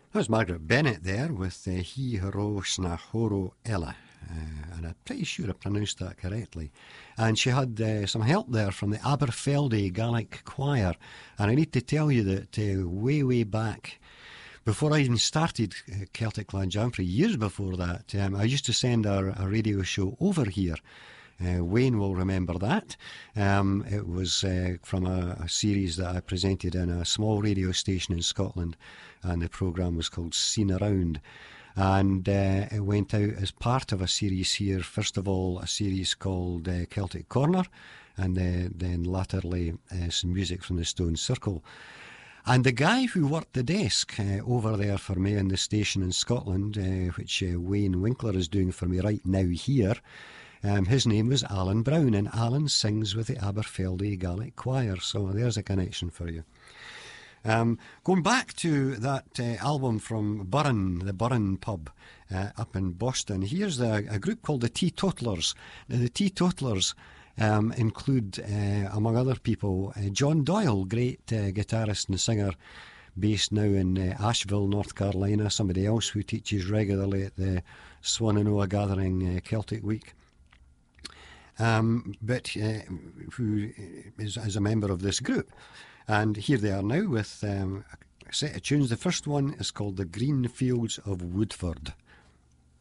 That was Margaret Bennett there with Hi Horo Snahoro Ella. And I'm pretty sure I pronounced that correctly. And she had some help there from the Aberfeldy Gaelic Choir. And I need to tell you that way, way back, before I even started Celtic Clan Jamfrey, years before that, I used to send a radio show over here. Wayne will remember that. It was from a series that I presented in a small radio station in Scotland, and the programme was called Seen Around. And it went out as part of a series here. First of all, a series called Celtic Corner, and then latterly some music from the Stone Circle. And the guy who worked the desk over there for me in the station in Scotland, which Wayne Winkler is doing for me right now here, his name was Alan Brown, and Alan sings with the Aberfeldy Gaelic Choir, so there's a connection for you. Going back to that album from Burren, the Burren pub up in Boston, here's a group called the Teetotalers. Now, the Teetotalers include, among other people, John Doyle, great guitarist and singer based now in Asheville, North Carolina, somebody else who teaches regularly at the Swannanoa Gathering Celtic Week. But who is a member of this group. And here they are now with a set of tunes. The first one is called The Green Fields of Woodford.